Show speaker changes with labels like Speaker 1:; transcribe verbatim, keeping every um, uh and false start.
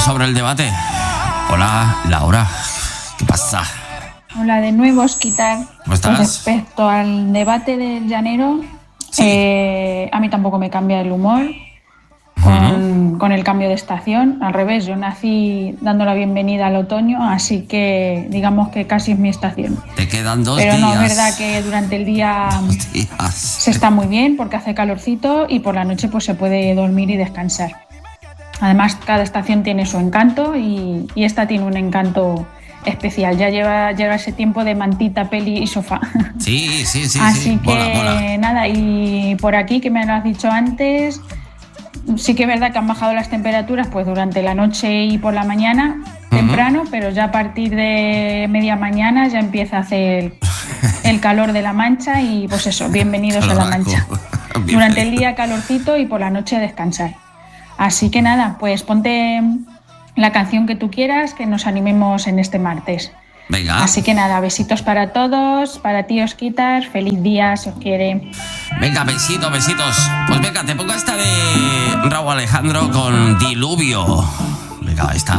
Speaker 1: sobre el debate. Hola, Laura. ¿Qué pasa?
Speaker 2: Hola de nuevo, Osquitar.
Speaker 1: ¿Cómo estás?
Speaker 2: Pues respecto al debate del llanero,
Speaker 1: Sí.
Speaker 2: eh, a mí tampoco me cambia el humor con,
Speaker 1: Uh-huh.
Speaker 2: con el cambio de estación. Al revés, yo nací dando la bienvenida al otoño, así que digamos que casi es mi estación.
Speaker 1: Te quedan dos
Speaker 2: Pero
Speaker 1: días.
Speaker 2: no, es verdad que durante el día
Speaker 1: Dos días.
Speaker 2: se está muy bien porque hace calorcito y por la noche pues se puede dormir y descansar. Además, cada estación tiene su encanto y, y esta tiene un encanto especial. Ya lleva, lleva ese tiempo de mantita, peli y sofá.
Speaker 1: Sí, sí, sí.
Speaker 2: Así
Speaker 1: sí.
Speaker 2: que
Speaker 1: Mola, mola.
Speaker 2: nada, y por aquí, que me lo has dicho antes, sí que es verdad que han bajado las temperaturas pues durante la noche y por la mañana, temprano, uh-huh. pero ya a partir de media mañana ya empieza a hacer el calor de la Mancha y pues eso, bienvenidos a la Mancha. Durante el día calorcito y por la noche a descansar. Así que nada, pues ponte la canción que tú quieras, que nos animemos en este martes.
Speaker 1: Venga.
Speaker 2: Así que nada, besitos para todos, para ti, Osquitar, feliz día, si os quiere.
Speaker 1: Venga, besitos, besitos. Pues venga, te pongo esta de Raúl Alejandro con Diluvio. Venga, esta.